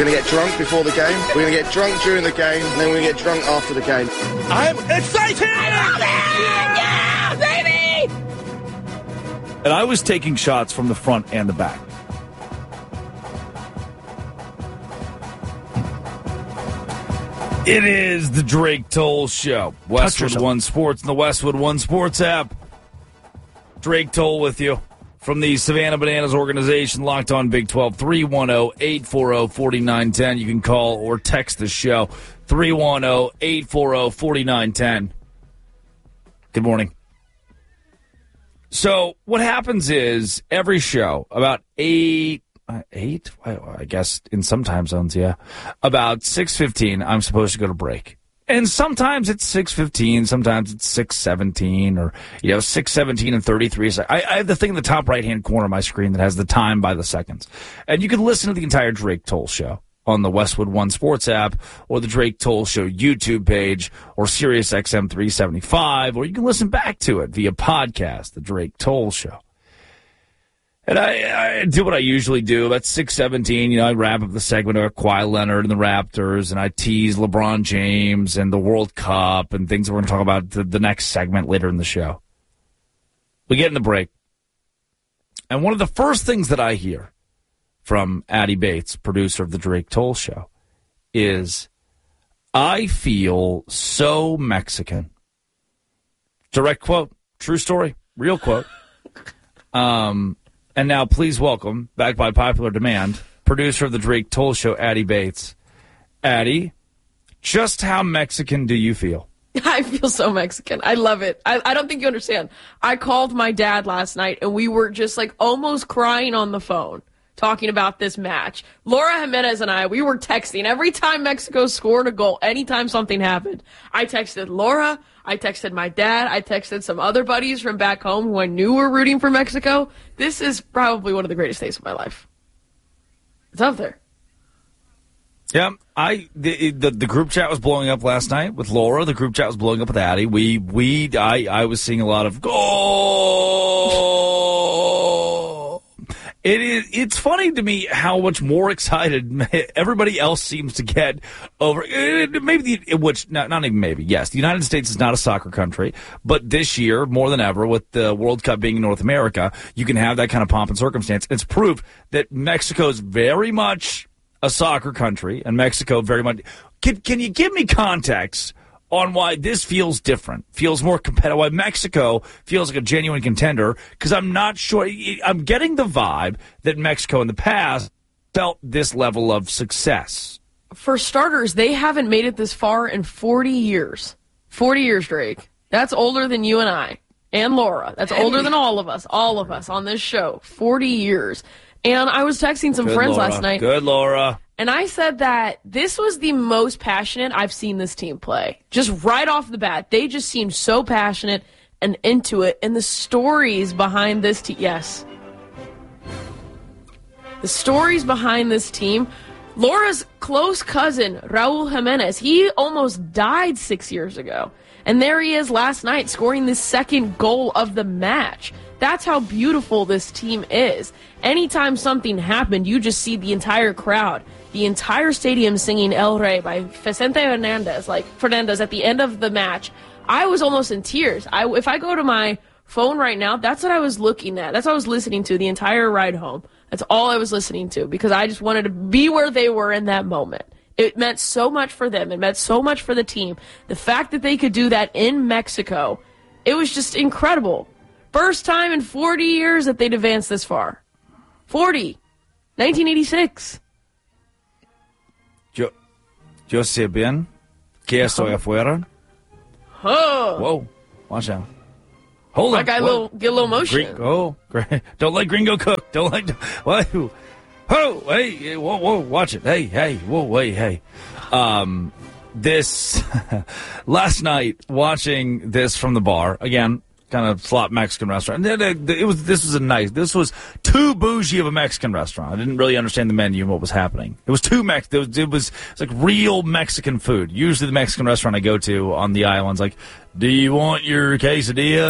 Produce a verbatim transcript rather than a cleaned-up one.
We're going to get drunk before the game. We're going to get drunk during the game. And then we're going to get drunk after the game. I'm excited! I love it! Yeah, baby! And I was taking shots from the front and the back. It is the Drake Toll Show. Westwood One Sports and the Westwood One Sports app. Drake Toll with you from the Savannah Bananas organization, Locked On Big twelve, three one zero, eight four zero, four nine one zero. You can call or text the show, three one zero, eight four zero, four nine one zero. Good morning. So what happens is every show, about eight... Eight? I guess in some time zones, yeah. About six fifteen, I'm supposed to go to break. And sometimes it's six fifteen, sometimes it's six seventeen, or, you know, six seventeen and thirty-three. I, I have the thing in the top right-hand corner of my screen that has the time by the seconds. And you can listen to the entire Drake Toll Show on the Westwood One Sports app, or the Drake Toll Show YouTube page, or Sirius X M three seventy-five, or you can listen back to it via podcast, the Drake Toll Show. And I, I do what I usually do. About six seventeen, you know, I wrap up the segment of Kawhi Leonard and the Raptors, and I tease LeBron James and the World Cup and things that we're going to talk about the, the next segment later in the show. We get in the break. And one of the first things that I hear from Addie Bates, producer of the Drake Toll Show, is, I feel so Mexican. Direct quote. True story. Real quote. Um... And now, please welcome, back by popular demand, producer of the Drake Toll Show, Addie Bates. Addie, just how Mexican do you feel? I feel so Mexican. I love it. I, I don't think you understand. I called my dad last night, and we were just, like, almost crying on the phone talking about this match. Laura Jimenez and I, we were texting. Every time Mexico scored a goal, anytime something happened, I texted Laura, I texted my dad, I texted some other buddies from back home who I knew were rooting for Mexico. This is probably one of the greatest days of my life. It's up there. Yeah, I the, the the group chat was blowing up last night with Laura. The group chat was blowing up with Addie. We we I I was seeing a lot of goal. It is. It's funny to me how much more excited everybody else seems to get over. Maybe the, which not not even maybe. Yes, the United States is not a soccer country, but this year more than ever, with the World Cup being in North America, you can have that kind of pomp and circumstance. It's proof that Mexico is very much a soccer country, and Mexico very much. Can Can you give me context on why this feels different, feels more competitive, why Mexico feels like a genuine contender? Because I'm not sure. I'm getting the vibe that Mexico in the past felt this level of success. For starters, they haven't made it this far in forty years. forty years, Drake. That's older than you and I. And Laura. That's older than all of us. All of us on this show. forty years. And I was texting some Good friends Laura. last night. Good, Laura. And I said that this was the most passionate I've seen this team play. Just right off the bat, they just seemed so passionate and into it. And the stories behind this team, yes. The stories behind this team. Laura's close cousin, Raul Jimenez, he almost died six years ago. And there he is last night scoring the second goal of the match. That's how beautiful this team is. Anytime something happened, you just see the entire crowd, the entire stadium singing El Rey by Vicente Hernandez, like Fernandez at the end of the match. I was almost in tears. I, if I go to my phone right now, that's what I was looking at. That's what I was listening to the entire ride home. That's all I was listening to because I just wanted to be where they were in that moment. It meant so much for them. It meant so much for the team. The fact that they could do that in Mexico, it was just incredible. First time in forty years that they'd advanced this far. forty. nineteen eighty-six. Yo, yo sé bien que estoy afuera. Oh. Whoa. Watch out. Hold My on. guy little, get a little motion. Gring- oh, great. Don't let Gringo cook. Don't let. What? Oh, hey, whoa, whoa, watch it. Hey, hey, whoa, wait, hey. Um, this, last night, watching this from the bar, again, kind of slop Mexican restaurant. It was, this was a nice, this was too bougie of a Mexican restaurant. I didn't really understand the menu and what was happening. It was too Mex, it was, it was, it was like real Mexican food. Usually the Mexican restaurant I go to on the island's like, do you want your quesadilla?